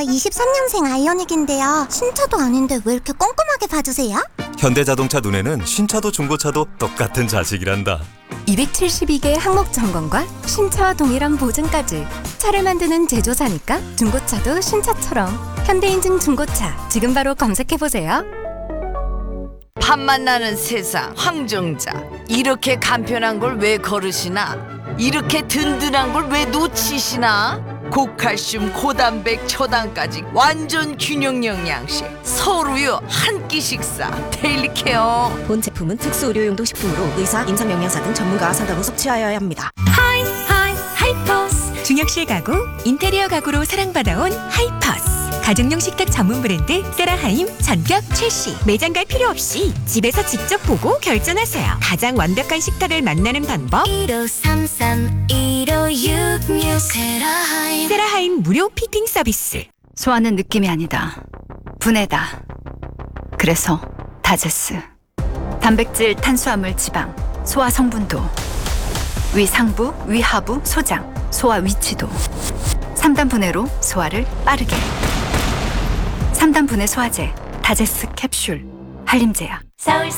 23년생 아이오닉인데요. 신차도 아닌데 왜 이렇게 꼼꼼하게 봐주세요? 현대자동차 눈에는 신차도 중고차도 똑같은 자식이란다. 272개 항목 점검과 신차와 동일한 보증까지. 차를 만드는 제조사니까 중고차도 신차처럼. 현대인증 중고차 지금 바로 검색해보세요. 밥맛 나는 세상 황정자, 이렇게 간편한 걸 왜 거르시나? 이렇게 든든한 걸 왜 놓치시나? 고칼슘, 고단백, 초당까지 완전 균형 영양식 서울우유 한 끼 식사 데일리 케어. 본 제품은 특수 의료용도 식품으로 의사, 임상영양사 등 전문가와 상담 후 섭취하여야 합니다. 하이퍼스. 중역실 가구, 인테리어 가구로 사랑받아온 하이퍼스. 가정용 식탁 전문 브랜드 세라하임 전격 출시. 매장 갈 필요 없이 집에서 직접 보고 결정하세요. 가장 완벽한 식탁을 만나는 방법. 1533-1566 세라하임 무료 피팅 서비스. 소화는 느낌이 아니다. 분해다. 그래서 다제스. 단백질, 탄수화물, 지방, 소화 성분도, 위 상부, 위 하부, 소장, 소화 위치도. 3단 분해로 소화를 빠르게. 3단 분해 소화제 다제스 캡슐 한림제약.